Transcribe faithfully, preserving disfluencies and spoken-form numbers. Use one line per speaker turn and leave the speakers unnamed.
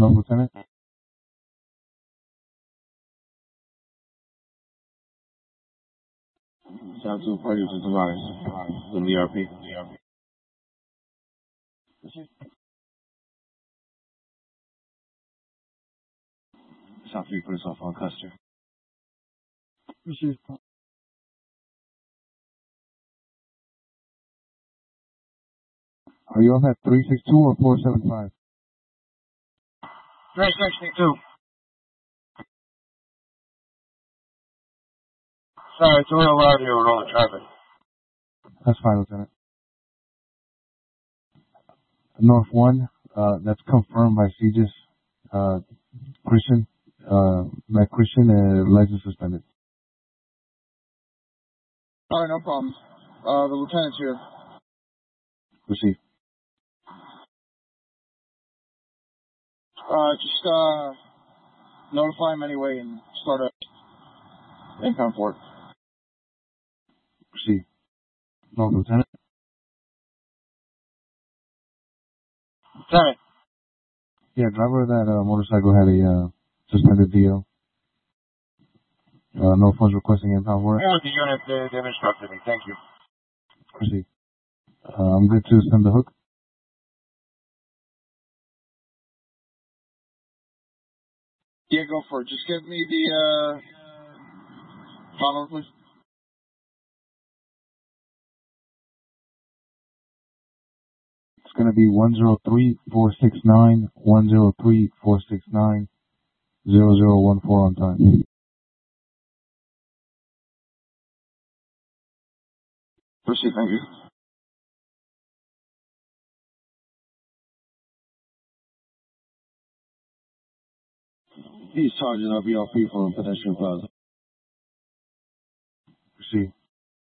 No, Lieutenant.
South two parties is arrived. The D R P. South three put us off on Custer.
Receive. Are you on that three six two or four seven five?
three sixty-two. Sorry, it's a little loud here with all the traffic.
That's fine, Lieutenant. North one, uh, that's confirmed by C G I S, uh, Christian, uh, Matt Christian, and license suspended.
Alright, no problem. Uh, the lieutenant's here.
Receive.
Uh, just, uh, notify him anyway and start a income for it.
Receive. No, Lieutenant.
Lieutenant.
Yeah, driver of that uh, motorcycle had a uh, suspended D L. Uh, no funds requesting impound for it.
More with the unit, they, they've instructed me. Thank you.
Proceed. Uh, I'm good to send the hook.
Yeah, go for it. Just give me the, uh, phone number, please.
It's going to be one zero three four six nine, one zero three four six nine, zero zero one four on time.
Proceed, thank you. He's charging up E R P for pedestrian plaza.
Proceed.